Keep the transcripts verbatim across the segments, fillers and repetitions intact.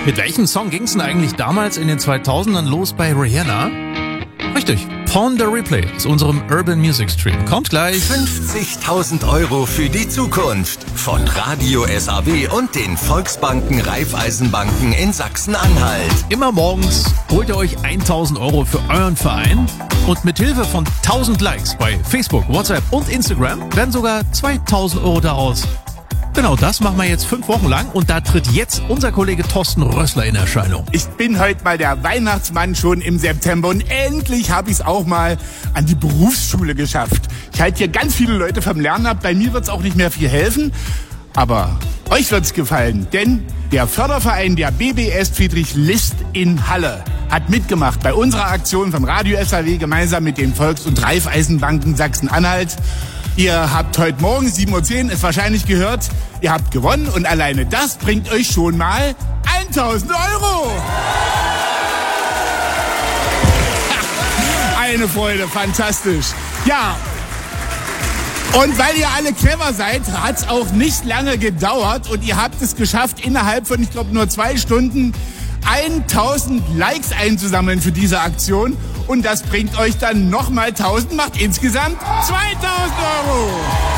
Mit welchem Song ging's denn eigentlich damals in den zweitausendern los bei Rihanna? Richtig, Pawn the Replay aus unserem Urban Music Stream. Kommt gleich. fünfzigtausend Euro für die Zukunft von Radio S A W und den Volksbanken Raiffeisenbanken in Sachsen-Anhalt. Immer morgens holt ihr euch tausend Euro für euren Verein und mit Hilfe von tausend Likes bei Facebook, WhatsApp und Instagram werden sogar zweitausend Euro daraus. Genau das machen wir jetzt fünf Wochen lang und da tritt jetzt unser Kollege Thorsten Rössler in Erscheinung. Ich bin heute mal der Weihnachtsmann schon im September und endlich habe ich es auch mal an die Berufsschule geschafft. Ich halte hier ganz viele Leute vom Lernen ab, bei mir wird es auch nicht mehr viel helfen, aber euch wird es gefallen, denn der Förderverein der B B S Friedrich List in Halle hat mitgemacht bei unserer Aktion vom Radio S A W gemeinsam mit den Volks- und Raiffeisenbanken Sachsen-Anhalt. Ihr habt heute Morgen sieben Uhr zehn es wahrscheinlich gehört, ihr habt gewonnen und alleine das bringt euch schon mal tausend Euro. Eine Freude, fantastisch. Ja, und weil ihr alle clever seid, hat es auch nicht lange gedauert und ihr habt es geschafft, innerhalb von, ich glaube, nur zwei Stunden tausend Likes einzusammeln für diese Aktion. Und das bringt euch dann nochmal tausend, macht insgesamt zweitausend Euro.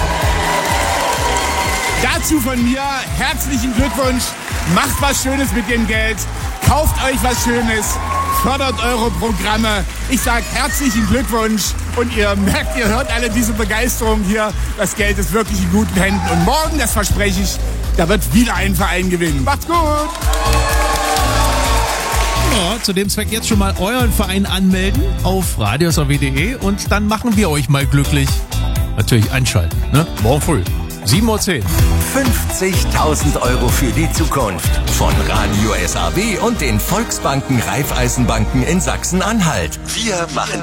Dazu von mir herzlichen Glückwunsch. Macht was Schönes mit dem Geld. Kauft euch was Schönes. Fördert eure Programme. Ich sage herzlichen Glückwunsch. Und ihr merkt, ihr hört alle diese Begeisterung hier. Das Geld ist wirklich in guten Händen. Und morgen, das verspreche ich, da wird wieder ein Verein gewinnen. Macht's gut. Ja, zu dem Zweck jetzt schon mal euren Verein anmelden auf radio s a w punkt d e und dann machen wir euch mal glücklich. Natürlich einschalten, ne? Morgen früh, sieben Uhr zehn. fünfzigtausend Euro für die Zukunft von Radio S A W und den Volksbanken Raiffeisenbanken in Sachsen-Anhalt. Wir machen